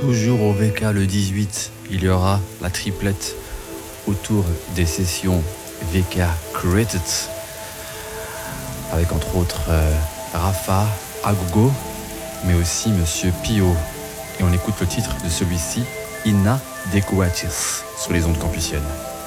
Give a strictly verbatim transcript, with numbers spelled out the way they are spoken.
Toujours au V K le dix-huit, il y aura la triplette autour des sessions V K Created, avec entre autres euh, Rafa, Agogo, mais aussi Monsieur Pio. Et on écoute le titre de celui-ci, Inadequatis, sur les ondes campusiennes.